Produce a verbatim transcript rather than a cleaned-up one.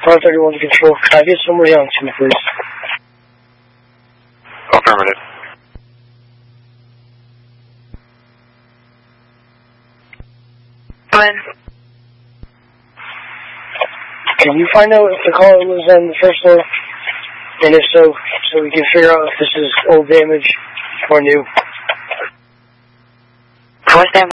car thirty-one to control. Can I get somebody on to me, please? Affirmative. Come in. Can you find out if the car was on the first floor? And if so, so we can figure out if this is old damage or new. What's that?